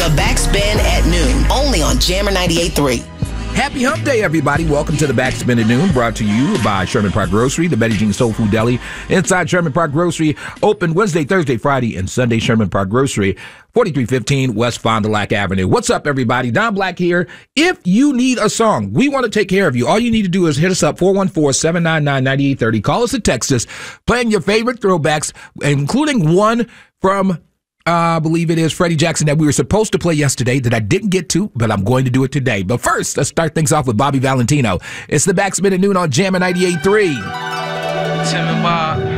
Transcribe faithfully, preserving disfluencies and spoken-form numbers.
The Backspin at noon, only on Jammer ninety-eight point three. Happy Hump Day, everybody. Welcome to the Backspin at Noon, brought to you by Sherman Park Grocery, the Betty Jean Soul Food Deli inside Sherman Park Grocery. Open Wednesday, Thursday, Friday, and Sunday. Sherman Park Grocery, forty-three fifteen West Fond du Lac Avenue. What's up, everybody? Don Black here. If you need a song, we want to take care of you. All you need to do is hit us up, four one four, seven nine nine, nine eight three zero. Call us or text us, playing your favorite throwbacks, including one from Uh, I believe it is Freddie Jackson that we were supposed to play yesterday that I didn't get to, but I'm going to do it today. But first, let's start things off with Bobby Valentino. It's the Backspin at Noon on Jammer ninety-eight point three. Tim and Bob.